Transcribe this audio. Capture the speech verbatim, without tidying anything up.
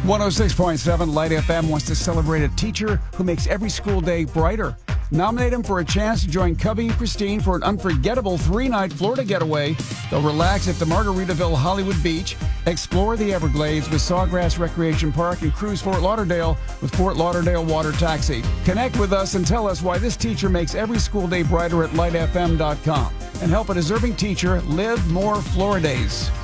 one oh six point seven Light F M wants to celebrate a teacher who makes every school day brighter. Nominate him for a chance to join Cubby and Christine for an unforgettable three-night Florida getaway. They'll relax at the Margaritaville Hollywood Beach, explore the Everglades with Sawgrass Recreation Park, and cruise Fort Lauderdale with Fort Lauderdale Water Taxi. Connect with us and tell us why this teacher makes every school day brighter at light f m dot com. And help a deserving teacher live more Floridays.